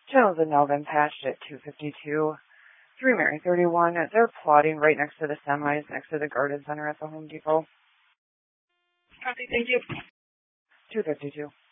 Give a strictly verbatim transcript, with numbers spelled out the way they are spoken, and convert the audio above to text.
Channels have now been patched at two fifty-two. three Mary thirty-one. They're plotting right next to the semis, next to the garden center at the Home Depot. Copy, thank you. two fifty-two.